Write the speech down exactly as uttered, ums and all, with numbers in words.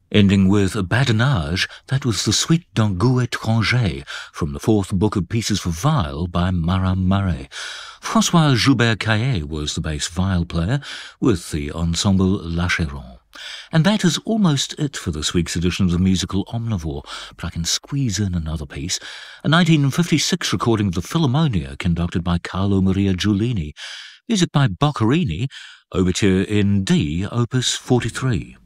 Ending with a badinage, that was the Suite d'un goût étranger from the fourth book of Pieces for Viol by Marat Murray. François Joubert-Caillet was the bass viol player with the ensemble L'Acheron. And that is almost it for this week's edition of the Musical Omnivore, but I can squeeze in another piece, a nineteen fifty-six recording of the Philharmonia conducted by Carlo Maria Giulini, music by Boccherini, Overture in D, Opus forty-three.